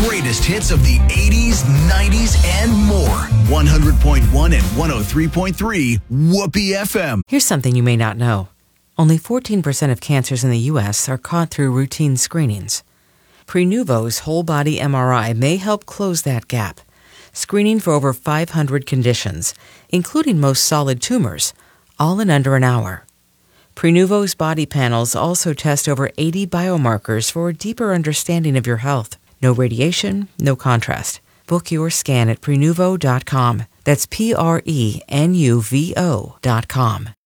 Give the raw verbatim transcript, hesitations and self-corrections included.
greatest hits of the eighties, nineties, and more. one hundred point one and one oh three point three Whoopee F M. Here's something you may not know. Only fourteen percent of cancers in the U S are caught through routine screenings. Prenuvo's whole-body M R I may help close that gap, screening for over five hundred conditions, including most solid tumors, all in under an hour. Prenuvo's body panels also test over eighty biomarkers for a deeper understanding of your health. No radiation, no contrast. Book your scan at Prenuvo dot com. That's P R E N U V O dot com.